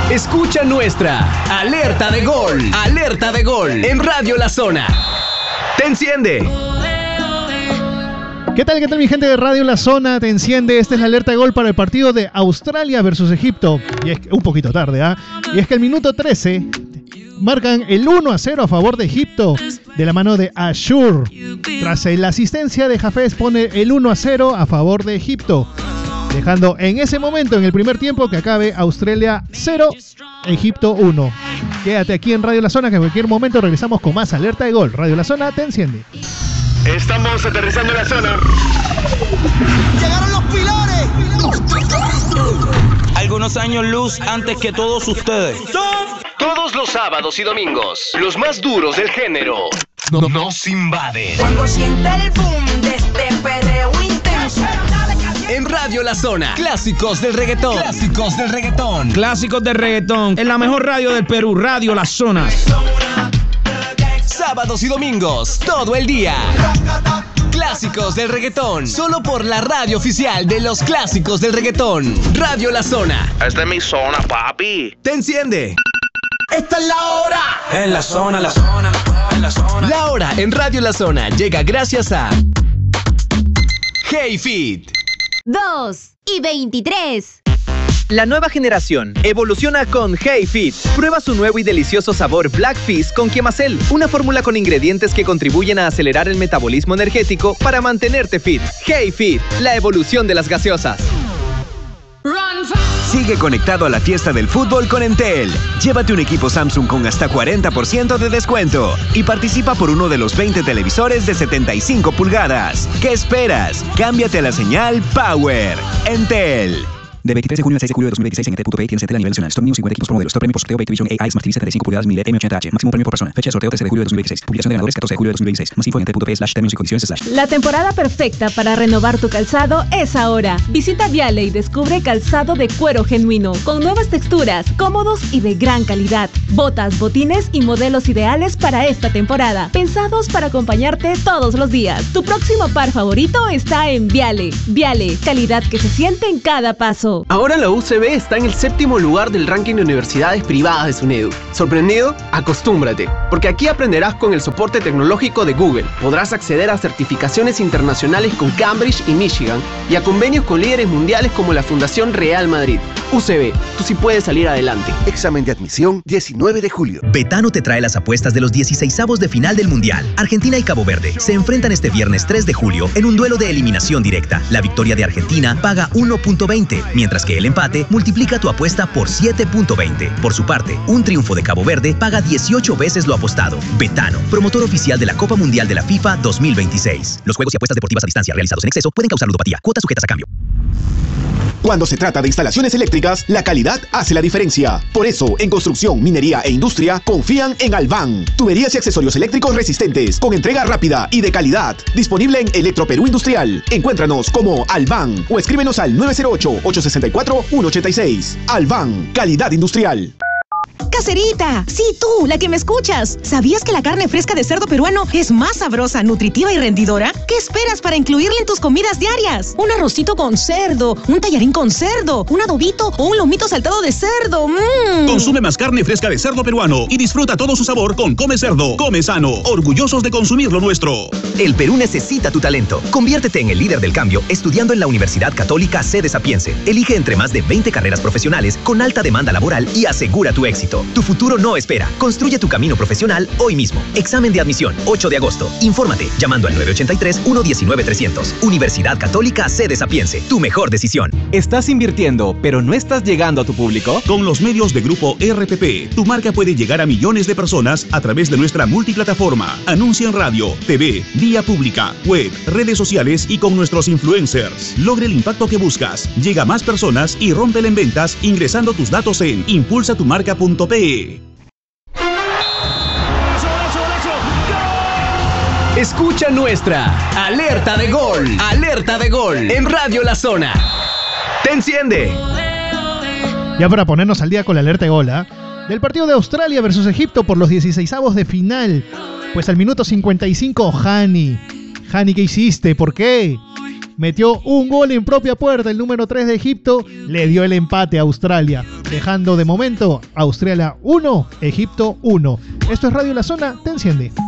Escucha nuestra alerta de gol. Alerta de gol en Radio La Zona. Te enciende. ¿Qué tal mi gente de Radio La Zona? Te enciende. Esta es la alerta de gol para el partido de Australia versus Egipto. Y es un poquito tarde, ¿ah? Y es que el minuto 13 marcan el 1-0 a favor de Egipto de la mano de Ashur. Tras la asistencia de Hafez pone el 1-0 a favor de Egipto, dejando en ese momento, en el primer tiempo, que acabe Australia 0, Egipto 1. Quédate aquí en Radio La Zona, que en cualquier momento regresamos con más alerta de gol. Radio La Zona te enciende. Estamos aterrizando en la zona. ¡Llegaron los pilares! Algunos años luz antes que todos ustedes. Todos los sábados y domingos, los más duros del género nos invaden. Cuando siente el boom de este perreo intenso. En Radio La Zona, clásicos del reggaetón. Clásicos del reggaetón. Clásicos del reggaetón. En la mejor radio del Perú, Radio La Zona. Sábados y domingos, todo el día. Clásicos del reggaetón. Solo por la radio oficial de los clásicos del reggaetón. Radio La Zona. Esta es mi zona, papi. Te enciende. ¡Esta es la hora! En la zona, la zona, en la zona. La hora en Radio La Zona llega gracias a Hey Fit. 2:23. La nueva generación evoluciona con Hey Fit. Prueba su nuevo y delicioso sabor Black Fizz con Quiamacel, una fórmula con ingredientes que contribuyen a acelerar el metabolismo energético para mantenerte fit. Hey Fit, la evolución de las gaseosas. Sigue conectado a la fiesta del fútbol con Entel. Llévate un equipo Samsung con hasta 40% de descuento y participa por uno de los 20 televisores de 75 pulgadas. ¿Qué esperas? Cámbiate a la señal Power. Entel. De 23 de junio al 6 de julio de 2026 en ET.pay tienes Entel a nivel nacional. Stock News 50 equipos por modelo. Stock premio por sorteo Bakevision AI Smart TV 75 pulgadas 1000 M80H. Máximo premio por persona. Fecha de sorteo 13 de julio de 2026. Publicación de ganadores 14 de julio de 2026. Más info en ET.pay/términos y condiciones/. La temporada perfecta para renovar tu calzado es ahora. Visita Viale y descubre calzado de cuero genuino, con nuevas texturas, cómodos y de gran calidad. Botas, botines y modelos ideales para esta temporada, pensados para acompañarte todos los días. Tu próximo par favorito está en Viale. Viale, calidad que se siente en cada paso. Ahora la UCB está en el 7º lugar del ranking de universidades privadas de SUNEDU. ¿Sorprendido? Acostúmbrate, porque aquí aprenderás con el soporte tecnológico de Google. Podrás acceder a certificaciones internacionales con Cambridge y Michigan y a convenios con líderes mundiales como la Fundación Real Madrid. UCB, tú sí puedes salir adelante. Examen de admisión 19 de julio. Betano te trae las apuestas de los 16avos de final del Mundial. Argentina y Cabo Verde se enfrentan este viernes 3 de julio en un duelo de eliminación directa. La victoria de Argentina paga 1.20, mientras que el empate multiplica tu apuesta por 7.20. Por su parte, un triunfo de Cabo Verde paga 18 veces lo apostado. Betano, promotor oficial de la Copa Mundial de la FIFA 2026. Los juegos y apuestas deportivas a distancia realizados en exceso pueden causar ludopatía. Cuotas sujetas a cambio. Cuando se trata de instalaciones eléctricas, la calidad hace la diferencia. Por eso, en construcción, minería e industria, confían en Alban. Tuberías y accesorios eléctricos resistentes, con entrega rápida y de calidad. Disponible en Electroperú Industrial. Encuéntranos como Alban o escríbenos al 908-864-186. Alban, calidad industrial. Caserita, sí, tú, la que me escuchas. ¿Sabías que la carne fresca de cerdo peruano es más sabrosa, nutritiva y rendidora? ¿Qué esperas para incluirla en tus comidas diarias? Un arrocito con cerdo, un tallarín con cerdo, un adobito o un lomito saltado de cerdo. Consume más carne fresca de cerdo peruano y disfruta todo su sabor con Come Cerdo, Come Sano, orgullosos de consumir lo nuestro. El Perú necesita tu talento. Conviértete en el líder del cambio estudiando en la Universidad Católica Sede Sapiense. Elige entre más de 20 carreras profesionales con alta demanda laboral y asegura tu éxito. Tu futuro no espera. Construye tu camino profesional hoy mismo. Examen de admisión, 8 de agosto. Infórmate llamando al 983-119-300. Universidad Católica Sede Sapiense. Tu mejor decisión. ¿Estás invirtiendo, pero no estás llegando a tu público? Con los medios de Grupo RPP, tu marca puede llegar a millones de personas a través de nuestra multiplataforma. Anuncia en radio, TV, vía pública, web, redes sociales y con nuestros influencers. Logre el impacto que buscas. Llega a más personas y rómpela en ventas ingresando tus datos en impulsatumarca.pe. Escucha nuestra alerta de gol. Alerta de gol en Radio La Zona. Te enciende. Ya para ponernos al día con la alerta de gol, del partido de Australia versus Egipto por los 16avos de final. Pues al minuto 55, Hani, ¿qué hiciste? ¿Por qué? Metió un gol en propia puerta. El número 3 de Egipto le dio el empate a Australia. dejando de momento Australia 1, Egipto 1. Esto es Radio La Zona, te enciende.